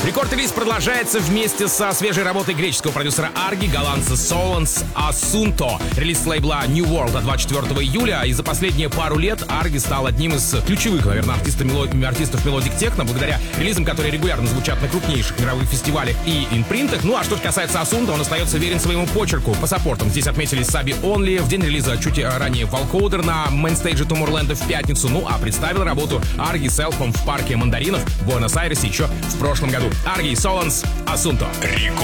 Рекорд-релиз продолжается вместе со свежей работой греческого продюсера Арги, голландца Solans Assunto. Релиз с лейбла New World от 24 июля. И за последние пару лет Арги стал одним из ключевых, наверное, артистов мелодик техно, благодаря релизам, которые регулярно звучат на крупнейших мировых фестивалях и импринтах. Ну а что же касается Assunto, он остается верен своему почерку. По саппортам здесь отметились Саби Онли, в день релиза чуть ранее Валкоудер на мейнстейдже Tomorrowland в пятницу. Ну а представил работу Арги с Элфом в парке Мандаринов в Буэнос-Айресе еще в прошлом году. Арги и Solans Assunto. Рекорд.